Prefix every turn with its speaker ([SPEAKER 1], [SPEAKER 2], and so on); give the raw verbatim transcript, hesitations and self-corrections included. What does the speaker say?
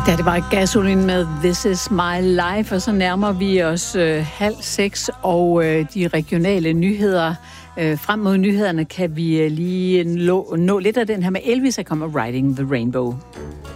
[SPEAKER 1] Ja, det var Gasolin med This Is My Life, og så nærmer vi os øh, halv seks, og øh, de regionale nyheder. Øh, frem mod nyhederne kan vi øh, lige nå, nå lidt af den her med Elvis, der kommer Riding the Rainbow.